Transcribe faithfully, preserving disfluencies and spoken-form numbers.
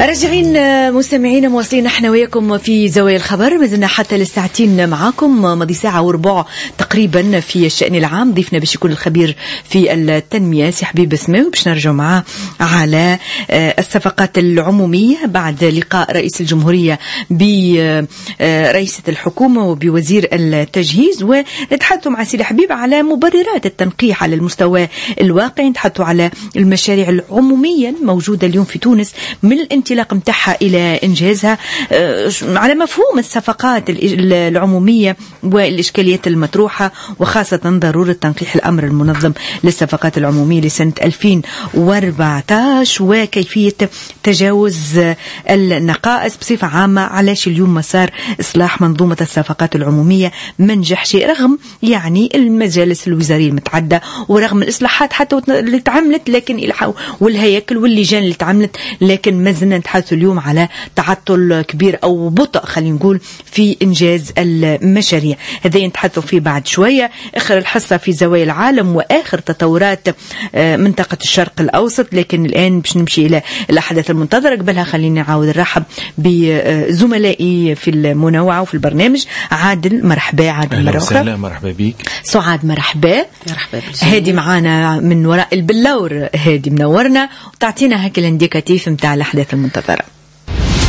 راجعين مستمعين مواصلين نحن وياكم في زوايا الخبر، مازلنا حتى للساعتين معاكم، مضي ساعة وربع تقريبا في الشأن العام. ضيفنا باش يكون الخبير في التنمية سي حبيب سماوي، باش نرجع معاه على الصفقات العمومية بعد لقاء رئيس الجمهورية برئيسة الحكومة وبوزير التجهيز، ونتحدثوا مع سي حبيب على مبررات التنقيح على المستوى الواقعي، نتحدثوا على المشاريع العمومية الموجودة اليوم في تونس من الانطلاق متاعها إلى إنجازها، على مفهوم الصفقات العمومية والإشكاليات المطروحة، وخاصة ضرورة تنقيح الأمر المنظم للصفقات العمومية لسنة ألفين وأربعة عشر وكيفية تجاوز النقائص بصفة عامة. علاش اليوم مسار إصلاح منظومة الصفقات العمومية منجح شيء رغم يعني المجالس الوزارية المتعدة ورغم الإصلاحات حتى اللي تعملت، لكن والهياكل واللجان اللي تعملت، لكن ما زلنا نتحدث اليوم على تعطل كبير أو بطء خلينا نقول في إنجاز المشاريع. هذا نتحدثوا فيه بعد شوية. آخر الحصة في زوايا العالم وآخر تطورات منطقة الشرق الأوسط، لكن الآن باش نمشي إلى الأحداث المنتظرة. قبلها خليني نعاود نرحب بزملائي في المنوعة وفي البرنامج. عادل مرحبا. عادل مرة أخرى. مرحبا بك. سعاد مرحبا. مرحبا. هادي معانا من وراء البلور، هادي منورنا وتعطينا هكا الانديكاتيف متاع الأحداث المنتظرة.